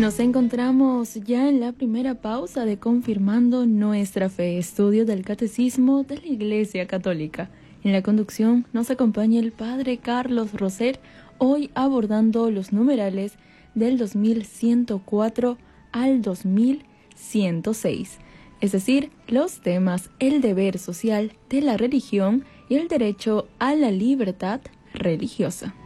Nos encontramos ya en la primera pausa de Confirmando Nuestra Fe, estudio del Catecismo de la Iglesia Católica. En la conducción nos acompaña el Padre Carlos Roser, hoy abordando los numerales del 2104 al 2106, es decir, los temas el deber social de la religión y el derecho a la libertad religiosa.